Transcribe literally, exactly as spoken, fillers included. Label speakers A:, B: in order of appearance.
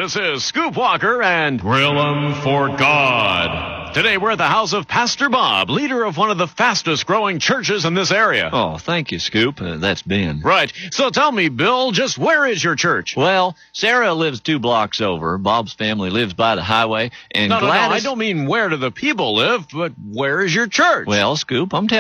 A: This is Scoop Walker and Grill 'em for God. Today we're at the house of Pastor Bob, leader of one of the fastest growing churches in this area.
B: Oh, thank you, Scoop. Uh, that's Ben.
A: Right. So tell me, Bill, just where is your church?
B: Well, Sarah lives two blocks over. Bob's family lives by the highway. And
A: no, no,
B: Gladys...
A: no, I don't mean where do the people live, but where is your church?
B: Well, Scoop, I'm telling